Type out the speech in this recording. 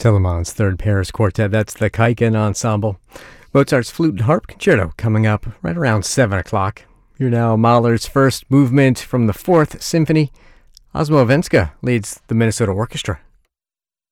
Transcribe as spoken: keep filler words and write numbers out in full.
Telemann's Third Paris Quartet, that's the Kaiken Ensemble. Mozart's Flute and Harp Concerto coming up right around seven o'clock. You're now Mahler's first movement from the Fourth Symphony. Osmo Venska leads the Minnesota Orchestra.